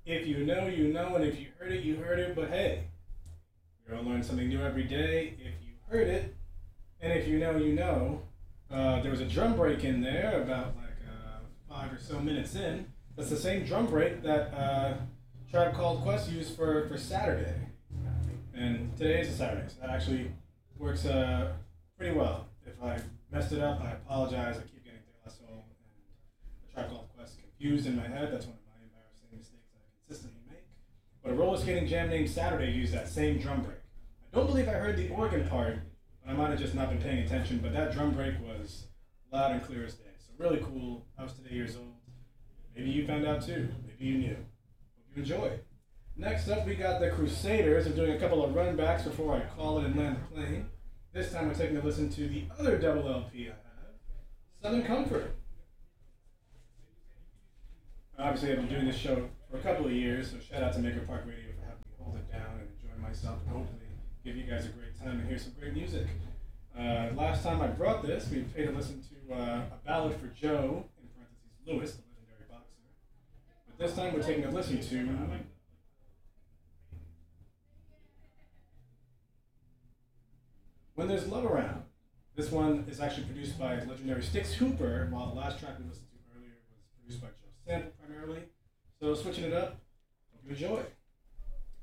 If you know, you know, and if you heard it, you heard it. But hey, we all learn something new every day. If you heard it, and if you know, you know. There was a drum break in there about like 5 or so minutes in. That's the same drum break that Tribe Called Quest used for Saturday. And today is a Saturday, so that actually works pretty well. If I messed it up, I apologize. I keep getting De La Soul and the Tribe Called Quest confused in my head. That's one of my embarrassing mistakes that I consistently make. But a roller skating jam named Saturday used that same drum break. I don't believe I heard the organ part, but I might have just not been paying attention. But that drum break was loud and clear as day. So really cool. I was today years old. Maybe you found out too. Maybe you knew. Hope you enjoy. Next up, we got the Crusaders. I'm doing a couple of run backs before I call it and land the plane. This time we're taking a listen to the other double LP I have, Southern Comfort. Obviously, I've been doing this show for a couple of years, so shout out to Maker Park Radio for having me hold it down and enjoy myself and hopefully give you guys a great time and hear some great music. Last time I brought this, we paid a listen to a ballad for Joe, in parentheses Lewis, the legendary boxer. But this time we're taking a listen to When There's Love Around. This one is actually produced by legendary Styx Hooper, while the last track we listened to earlier was produced by Joe Sample primarily. So switching it up, hope you enjoy.